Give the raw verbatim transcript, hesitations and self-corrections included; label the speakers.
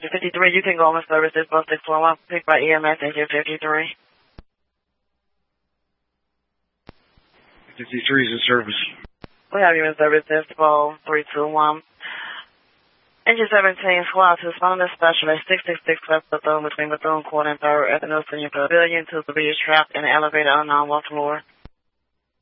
Speaker 1: fifty-three, you can go on the service. This bus six four one, picked by E M S engine fifty-three.
Speaker 2: fifty-three is in service.
Speaker 1: We have you in service, Decibel three two one. Engine seventeen, squad two, responding to specialist six six six West Bethune between Bethune Court and third at the New Senior Pavilion. Two civilians trapped in the elevator on non-wall floor.